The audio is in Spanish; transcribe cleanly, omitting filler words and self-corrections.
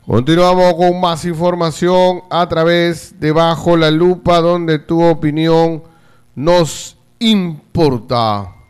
Continuamos con más información a través de Bajo la Lupa, donde tu opinión nos importa.